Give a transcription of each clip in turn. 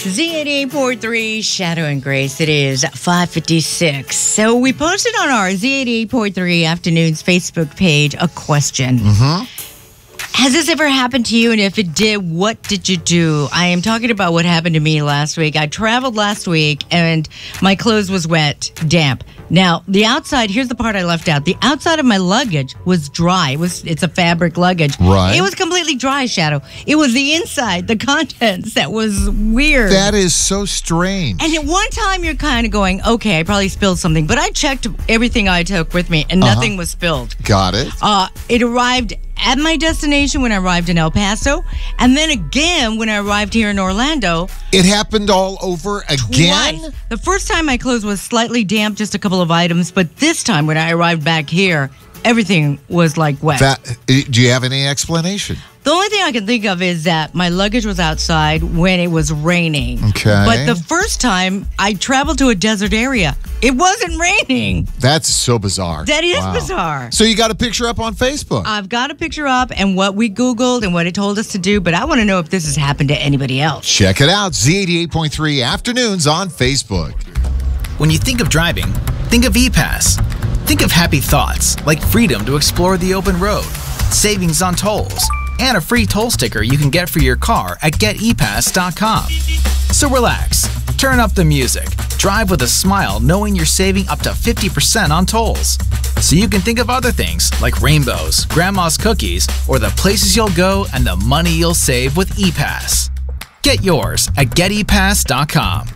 Z88.3 Shadow and Grace. It is 5:56. So we posted on our Z88.3 Afternoons Facebook page a question. Has this ever happened to you? And if it did, what did you do? I am talking about what happened to me last week. I traveled last week and my clothes was wet, damp. Now, the outside, here's the part I left out. The outside of my luggage was dry. It's a fabric luggage. Right. It was completely dry, Shadow. It was the inside, the contents that was weird. That is so strange. And at one time, you're kind of going, okay, I probably spilled something. But I checked everything I took with me, and nothing was spilled. Got it. It arrived at my destination when I arrived in El Paso, and then again when I arrived here in Orlando. It happened all over again? Twice. The first time my clothes was slightly damp, just a couple of items, but this time when I arrived back here, everything was like wet. Do you have any explanation? The only thing I can think of is that my luggage was outside when it was raining. Okay. But the first time I traveled to a desert area, it wasn't raining. That's so bizarre. That is bizarre. So you got a picture up on Facebook? I've got a picture up and what we Googled and what it told us to do, but I want to know if this has happened to anybody else. Check it out. Z88.3 Afternoons on Facebook. When you think of driving, think of ePass. Think of happy thoughts like freedom to explore the open road, savings on tolls, and a free toll sticker you can get for your car at getepass.com. So relax, turn up the music, drive with a smile knowing you're saving up to 50% on tolls. So you can think of other things like rainbows, grandma's cookies, or the places you'll go and the money you'll save with ePass. Get yours at getepass.com.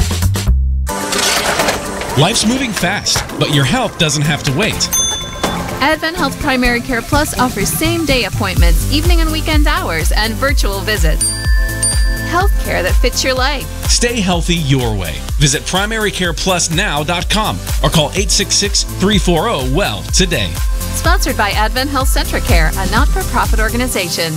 Life's moving fast, but your health doesn't have to wait. Advent Health Primary Care Plus offers same-day appointments, evening and weekend hours, and virtual visits. Healthcare that fits your life. Stay healthy your way. Visit primarycareplusnow.com or call 866-340-WELL today. Sponsored by Advent Health Centricare, a not-for-profit organization.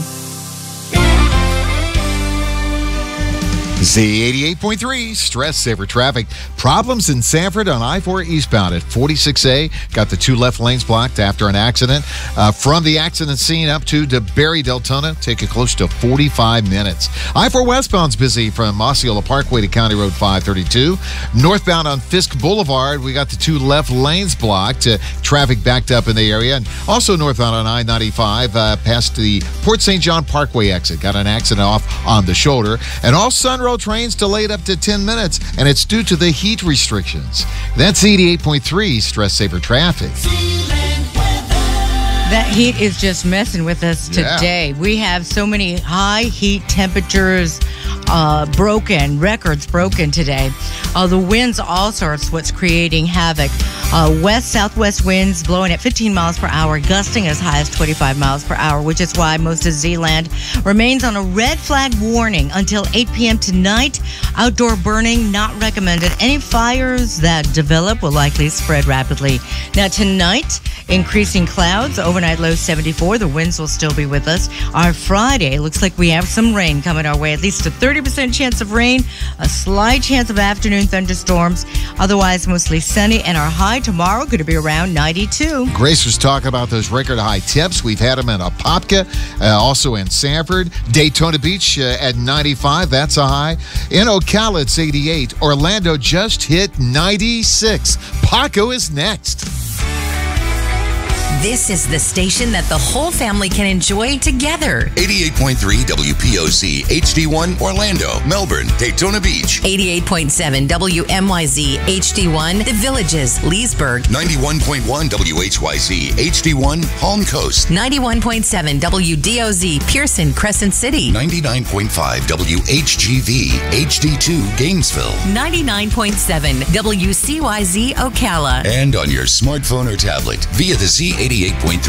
Z88.3 Stress Saver Traffic. Problems in Sanford on I-4 eastbound at 46A. Got the two left lanes blocked after an accident. From the accident scene up to DeBerry Deltona, take it close to 45 minutes. I-4 westbound's busy from Osceola Parkway to County Road 532. Northbound on Fisk Boulevard, we got the two left lanes blocked. Traffic backed up in the area. And also northbound on I-95 past the Port St. John Parkway exit. Got an accident off on the shoulder. And all Sunroad trains delayed up to 10 minutes, and it's due to the heat restrictions. That's 88.3 Stress Saver Traffic. That heat is just messing with us today. We have so many high heat temperatures records broken today. The winds also are what's creating havoc. West-southwest winds blowing at 15 miles per hour, gusting as high as 25 miles per hour, which is why most of Zeeland remains on a red flag warning until 8 p.m. tonight. Outdoor burning not recommended. Any fires that develop will likely spread rapidly. Now tonight, increasing clouds, overnight low 74. The winds will still be with us. Our Friday looks like we have some rain coming our way, at least a 30% chance of rain, a slight chance of afternoon thunderstorms. Otherwise, mostly sunny, and our high tomorrow going to be around 92. Grace was talking about those record high temps. We've had them in Apopka, also in Sanford. Daytona Beach at 95. That's a high. In Ocala, it's 88. Orlando just hit 96. Paco is next. This is the station that the whole family can enjoy together. 88.3 WPOC, HD1, Orlando, Melbourne, Daytona Beach. 88.7 WMYZ, HD1, The Villages, Leesburg. 91.1 WHYZ, HD1, Palm Coast. 91.7 WDOZ, Pearson, Crescent City. 99.5 WHGV, HD2, Gainesville. 99.7 WCYZ, Ocala. And on your smartphone or tablet via the Z88.3